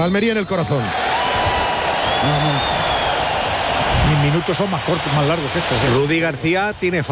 Almería en el corazón. Mis minutos son más cortos, más largos que estos. Rudy García tiene